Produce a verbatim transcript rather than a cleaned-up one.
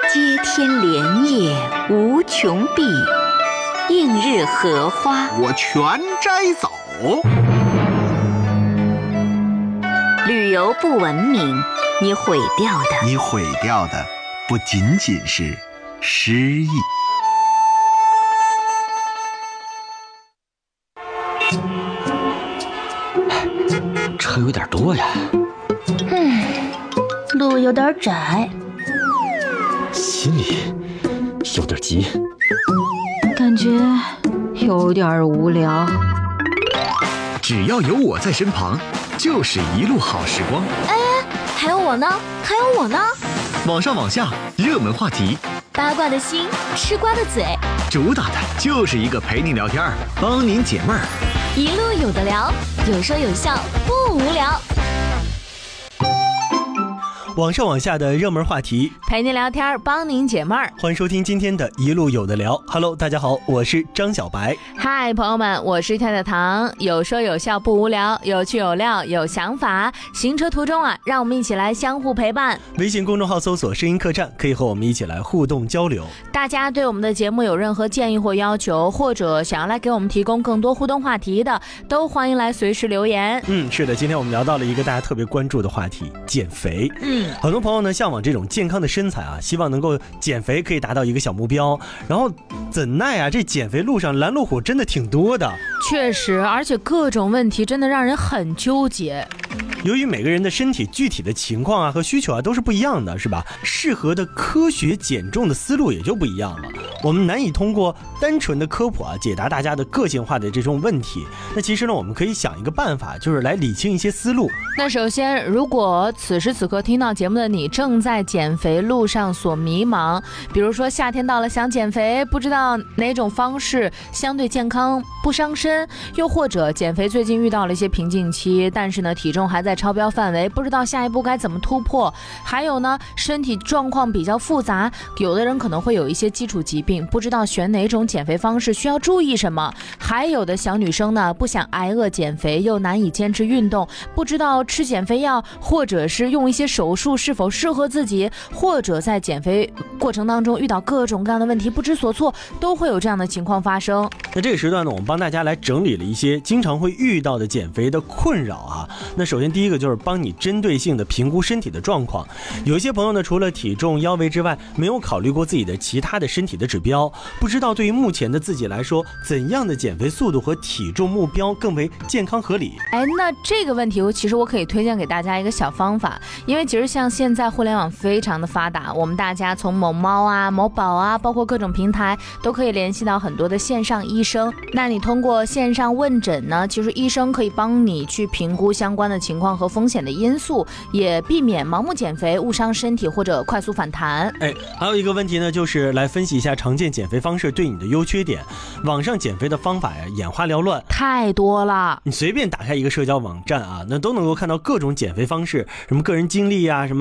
接天莲叶无穷碧，映日荷花我全摘走。 旅游不文明，你毁掉的， 你毁掉的不仅仅是诗意。 车有点多呀。 嗯，路有点窄， 心里有点急， 感觉有点无聊。 只要有我在身旁，就是一路好时光。 哎，还有我呢，还有我呢。 网上网下，热门话题， 八卦的心，吃瓜的嘴， 主打的就是一个陪您聊天，帮您解闷儿。 一路有的聊，有说有笑，不无聊。 网上网下的热门话题， 陪您聊天，帮您解闷儿。 欢迎收听今天的一路有的聊。Hello， 大家好，我是张小白。 嗨，朋友们，我是跳跳糖。有说有笑不无聊，有趣有料有想法。行车途中啊，让我们一起来相互陪伴。 微信公众号搜索声音客栈，可以和我们一起来互动交流。 大家对我们的节目有任何建议或要求，或者想要来给我们提供更多互动话题的，都欢迎来随时留言。 嗯，是的，今天我们聊到了一个大家特别关注的话题，减肥。 嗯， 很多朋友呢向往这种健康的身材啊，希望能够减肥可以达到一个小目标，然后怎奈啊，这减肥路上拦路虎真的挺多的。 确实，而且各种问题真的让人很纠结。 由于每个人的身体具体的情况啊和需求啊都是不一样的，是吧？适合的科学减重的思路也就不一样了。我们难以通过单纯的科普啊解答大家的个性化的这种问题。那其实呢，我们可以想一个办法，就是来理清一些思路。 那首先，如果此时此刻听到节目的你正在减肥路上所迷茫，比如说夏天到了想减肥，不知道哪种方式相对健康不伤身，又或者减肥最近遇到了一些瓶颈期，但是呢体重还在超标范围，不知道下一步该怎么突破。还有呢，身体状况比较复杂，有的人可能会有一些基础疾病，不知道选哪种减肥方式，需要注意什么。还有的小女生呢，不想挨饿减肥，又难以坚持运动，不知道吃减肥药或者是用一些手术是否适合自己，或者在减肥过程当中遇到各种各样的问题不知所措，都会有这样的情况发生。 那这个时段呢，我们帮大家来整理了一些经常会遇到的减肥的困扰啊。那首先第一个就是帮你针对性的评估身体的状况。有一些朋友呢，除了体重腰围之外，没有考虑过自己的其他的身体的指标，不知道对于目前的自己来说，怎样的减肥速度和体重目标更为健康合理。 哎，那这个问题其实我可以推荐给大家一个小方法，因为其实像现在互联网非常的发达，我们大家从某猫啊、某宝啊，包括各种平台都可以联系到很多的线上医生。那你通过线上问诊呢，其实医生可以帮你去评估相关的情况和风险的因素，也避免盲目减肥误伤身体或者快速反弹。 哎，还有一个问题呢，就是来分析一下常见减肥方式对你的优缺点。网上减肥的方法呀，眼花缭乱， 太多了。 你随便打开一个社交网站啊，那都能够看到各种减肥方式，什么个人经历啊，什么